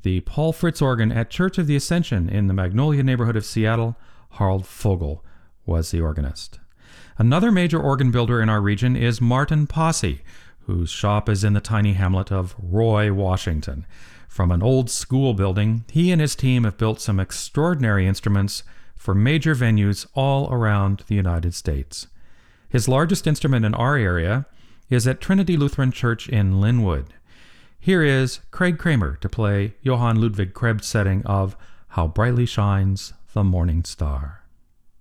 The Paul Fritz organ at Church of the Ascension in the Magnolia neighborhood of Seattle, Harald Fogel was the organist. Another major organ builder in our region is Martin Posse, whose shop is in the tiny hamlet of Roy, Washington. From an old school building, he and his team have built some extraordinary instruments for major venues all around the United States. His largest instrument in our area is at Trinity Lutheran Church in Linwood. Here is Craig Kramer to play Johann Ludwig Krebs' setting of How Brightly Shines the Morning Star.